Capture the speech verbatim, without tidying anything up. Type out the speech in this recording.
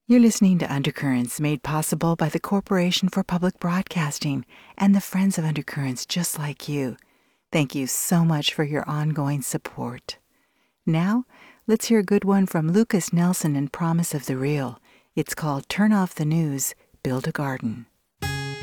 You're listening to Undercurrents, made possible by the Corporation for Public Broadcasting and the friends of Undercurrents just like you. Thank you so much for your ongoing support. Now, let's hear a good one from Lucas Nelson and Promise of the Real. It's called Turn Off the News, Build a Garden.